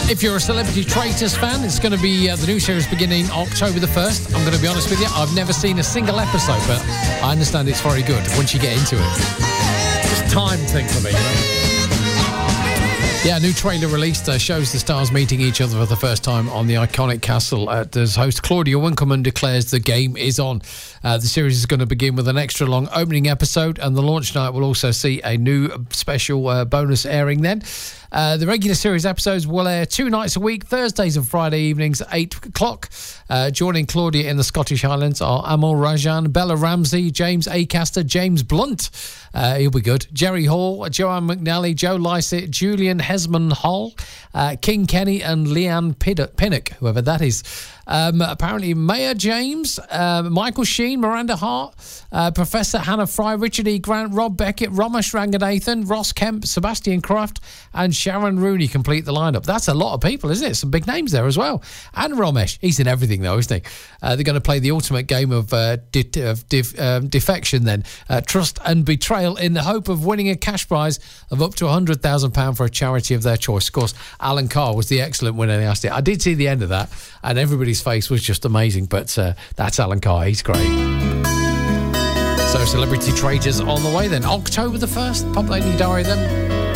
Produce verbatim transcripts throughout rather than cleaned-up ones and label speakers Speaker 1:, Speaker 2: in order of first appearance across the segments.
Speaker 1: If you're a Celebrity Traitors fan, it's going to be uh, the new series beginning October the first. I'm going to be honest with you, I've never seen a single episode, but I understand it's very good once you get into it. Just time thing for me, you know? Yeah, a new trailer released uh, shows the stars meeting each other for the first time on the iconic castle. Uh, as host Claudia Winkleman declares the game is on. Uh, the series is going to begin with an extra long opening episode, and the launch night will also see a new special uh, bonus airing then. Uh, the regular series episodes will air two nights a week, Thursdays and Friday evenings at eight o'clock. Uh, joining Claudia in the Scottish Highlands are Amol Rajan, Bella Ramsey, James Acaster, James Blunt. Uh, he'll be good. Jerry Hall, Joanne McNally, Joe Lycett, Julian Hesman Hall, uh, King Kenny and Leanne Pinnock, whoever that is. Um, apparently Maya James, uh, Michael Sheen, Miranda Hart, uh, Professor Hannah Fry, Richard E. Grant, Rob Beckett, Ramesh Ranganathan, Ross Kemp, Sebastian Kraft and Sharon Rooney complete the lineup. That's a lot of people, isn't it? Some big names there as well. And Ramesh, he's in everything though, isn't he? Uh, they're going to play the ultimate game of, uh, de- of de- um, defection then, uh, trust and betrayal, in the hope of winning a cash prize of up to one hundred thousand pounds for a charity of their choice. Of course, Alan Carr was the excellent winner they asked it. I did see the end of that and everybody's face was just amazing, but uh, that's Alan Carr, he's great. So Celebrity Traitors on the way then, October the first, pop that in your diary then,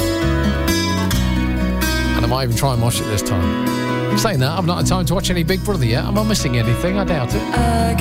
Speaker 1: and I might even try and watch it this time. Saying that, I've not had time to watch any Big Brother yet. Am I missing anything? I doubt it. Uh,